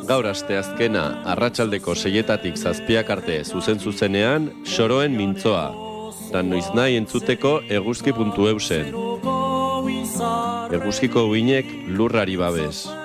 gaur asteazkena, arratsaldeko 6:00 7:00 arte zuzenean, Soroen mintzoa. Ta noiznahi entzuteko eguzki.eusen. Eguzkiko uinek lurrari babes.